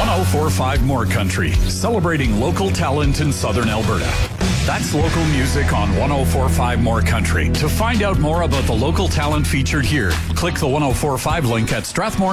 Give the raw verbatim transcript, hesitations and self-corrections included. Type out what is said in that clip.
ten forty-five More Country, celebrating local talent in southern Alberta. That's local music on ten forty-five More Country. To find out more about the local talent featured here, click the ten forty-five link at Strathmore